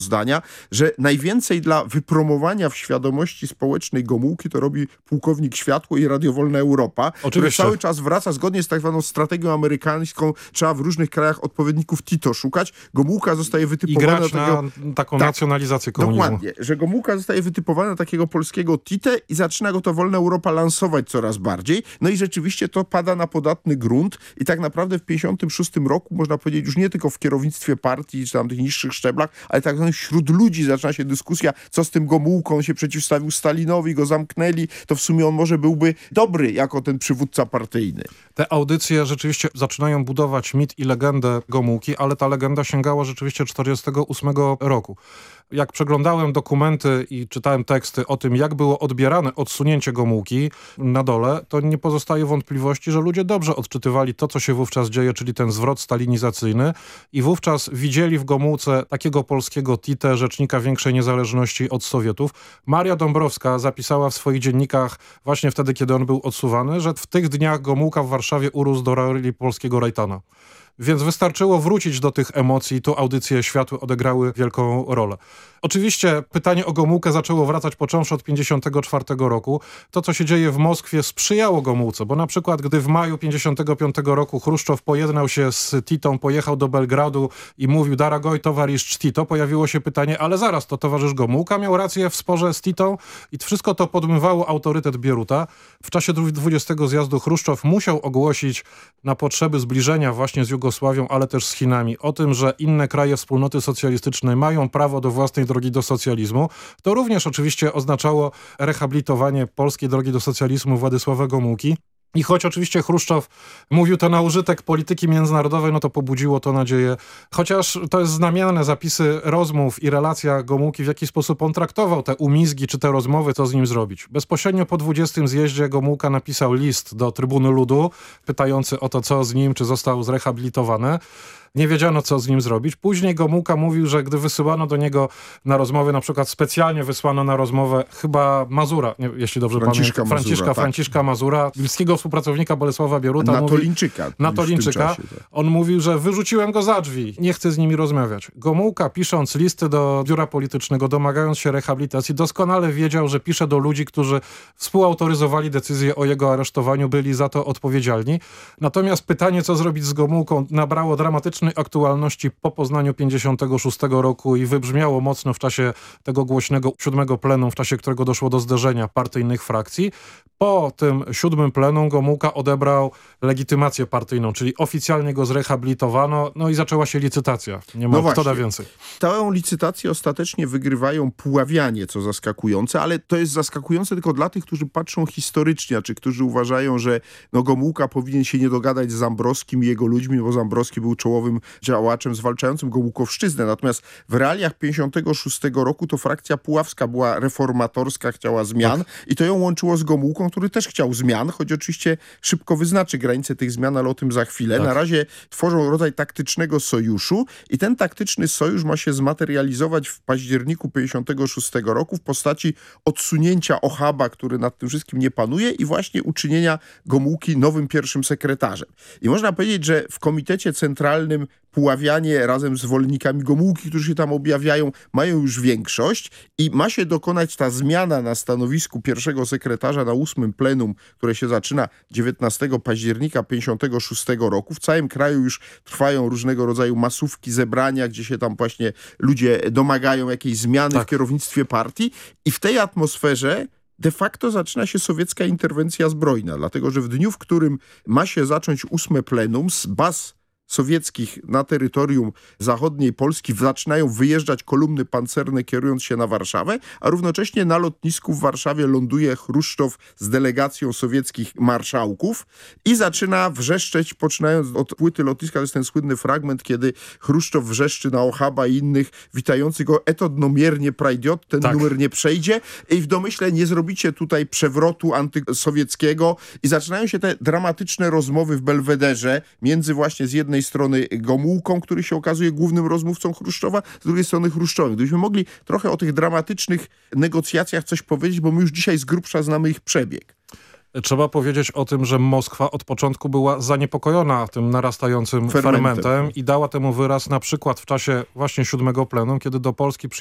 zdania, że najwięcej dla wypromowania w świadomości społecznej Gomułki to robi pułkownik Światło i Radio Wolna Europa, który cały czas wraca zgodnie z tak zwaną strategią amerykańską. Trzeba w różnych krajach odpowiedników Tito szukać. Gomułka zostaje wytypowana i grać na taką nacjonalizację komunizmu. Dokładnie, że Gomułka zostaje wytypowana na takiego polskiego Tite i zaczyna go to Wolna Europa lansować coraz bardziej. No i rzeczywiście to pada na podatny grunt i tak naprawdę w 1956 roku, można powiedzieć, już nie tylko w kierownictwie partii, czy tam tych niższych szczeblach, ale tak wśród ludzi zaczyna się dyskusja, co z tym Gomułką, on się przeciwstawił Stalinowi, go zamknęli, to w sumie on może byłby dobry jako ten przywódca partyjny. Te audycje rzeczywiście zaczynają budować mit i legendę Gomułki, ale ta legenda sięgała rzeczywiście 1948 roku. Jak przeglądałem dokumenty i czytałem teksty o tym, jak było odbierane odsunięcie Gomułki na dole, to nie pozostaje wątpliwości, że ludzie dobrze odczytywali to, co się wówczas dzieje, czyli ten zwrot stalinizacyjny i wówczas widzieli w Gomułce takiego polskiego Tite, rzecznika większej niezależności od Sowietów. Maria Dąbrowska zapisała w swoich dziennikach właśnie wtedy, kiedy on był odsuwany, że w tych dniach Gomułka w Warszawie urósł do roli polskiego Rejtana. Więc wystarczyło wrócić do tych emocji, tu audycje Światły odegrały wielką rolę. Oczywiście pytanie o Gomułkę zaczęło wracać począwszy od 1954 roku. To, co się dzieje w Moskwie, sprzyjało Gomułce, bo na przykład gdy w maju 1955 roku Chruszczow pojednał się z Titą, pojechał do Belgradu i mówił "Daragoj towarzysz Tito", pojawiło się pytanie, ale zaraz, to towarzysz Gomułka miał rację w sporze z Titą i wszystko to podmywało autorytet Bieruta. W czasie 20 zjazdu Chruszczow musiał ogłosić na potrzeby zbliżenia właśnie z Jugosławią, ale też z Chinami, o tym, że inne kraje wspólnoty socjalistycznej mają prawo do własnej drogi do socjalizmu. To również oczywiście oznaczało rehabilitowanie polskiej drogi do socjalizmu Władysława Gomułki. I choć oczywiście Chruszczow mówił to na użytek polityki międzynarodowej, no to pobudziło to nadzieję. Chociaż to jest znamienne zapisy rozmów i relacja Gomułki, w jaki sposób on traktował te umizgi czy te rozmowy, co z nim zrobić. Bezpośrednio po 20 zjeździe Gomułka napisał list do Trybuny Ludu, pytający o to, co z nim, czy został zrehabilitowany. Nie wiedziano, co z nim zrobić. Później Gomułka mówił, że gdy wysyłano do niego na rozmowy, na przykład specjalnie wysłano na rozmowę chyba Mazura, jeśli dobrze pamiętam, Franciszka Mazura, bliskiego współpracownika Bolesława Bieruta. Natolińczyka. On mówił, że wyrzuciłem go za drzwi, nie chcę z nimi rozmawiać. Gomułka, pisząc listy do biura politycznego, domagając się rehabilitacji, doskonale wiedział, że pisze do ludzi, którzy współautoryzowali decyzję o jego aresztowaniu, byli za to odpowiedzialni. Natomiast pytanie, co zrobić z Gomułką, nabrało dramatycznej aktualności po Poznaniu 56 roku i wybrzmiało mocno w czasie tego głośnego 7 plenum, w czasie którego doszło do zderzenia partyjnych frakcji. Po tym 7 plenum Gomułka odebrał legitymację partyjną, czyli oficjalnie go zrehabilitowano, no i zaczęła się licytacja. Nie ma kto da więcej. Tę licytację ostatecznie wygrywają Puławianie, co zaskakujące, ale to jest zaskakujące tylko dla tych, którzy patrzą historycznie, czy którzy uważają, że Gomułka powinien się nie dogadać z Zambrowskim i jego ludźmi, bo Zambrowski był czołowym działaczem zwalczającym Gomułkowszczyznę. Natomiast w realiach 56 roku to frakcja puławska była reformatorska, chciała zmian i to ją łączyło z Gomułką, który też chciał zmian, choć oczywiście szybko wyznaczy granice tych zmian, ale o tym za chwilę. Na razie tworzą rodzaj taktycznego sojuszu i ten taktyczny sojusz ma się zmaterializować w październiku 56 roku w postaci odsunięcia Ochaba, który nad tym wszystkim nie panuje i właśnie uczynienia Gomułki nowym pierwszym sekretarzem. I można powiedzieć, że w Komitecie Centralnym Puławianie razem z zwolennikami Gomułki, którzy się tam objawiają, mają już większość i ma się dokonać ta zmiana na stanowisku pierwszego sekretarza na 8 plenum, które się zaczyna 19 października 56 roku. W całym kraju już trwają różnego rodzaju masówki, zebrania, gdzie się tam właśnie ludzie domagają jakiejś zmiany w kierownictwie partii i w tej atmosferze de facto zaczyna się sowiecka interwencja zbrojna, dlatego że w dniu, w którym ma się zacząć 8 plenum, z baz sowieckich na terytorium zachodniej Polski zaczynają wyjeżdżać kolumny pancerne, kierując się na Warszawę, a równocześnie na lotnisku w Warszawie ląduje Chruszczow z delegacją sowieckich marszałków i zaczyna wrzeszczeć, poczynając od płyty lotniska. To jest ten słynny fragment, kiedy Chruszczow wrzeszczy na Ochaba i innych witających go: "Etod nomiernie prajdiot", ten numer nie przejdzie i w domyśle nie zrobicie tutaj przewrotu antysowieckiego i zaczynają się te dramatyczne rozmowy w Belwederze między właśnie z jednej strony Gomułką, który się okazuje głównym rozmówcą Chruszczowa, z drugiej strony Chruszczowem. Gdybyśmy mogli trochę o tych dramatycznych negocjacjach coś powiedzieć, bo my już dzisiaj z grubsza znamy ich przebieg. Trzeba powiedzieć o tym, że Moskwa od początku była zaniepokojona tym narastającym fermentem i dała temu wyraz na przykład w czasie właśnie 7. plenum, kiedy do Polski